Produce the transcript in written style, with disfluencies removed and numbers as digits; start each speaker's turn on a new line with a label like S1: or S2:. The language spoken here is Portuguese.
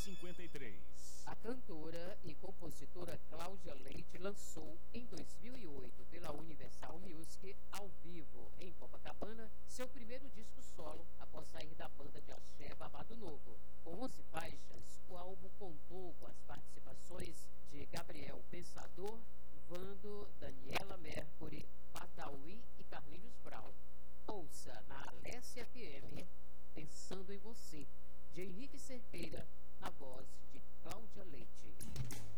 S1: 53.
S2: A cantora e compositora Cláudia Leite lançou, em 2008, pela Universal Music, ao vivo, em Copacabana, seu primeiro disco solo após sair da banda de axé Babado Novo. Com 11 faixas, o álbum contou com as participações de Gabriel Pensador, Vando, Daniela Mercury, Badawi e Carlinhos Brown. Ouça na Alessia FM, Pensando em Você, de Henrique Cerqueira,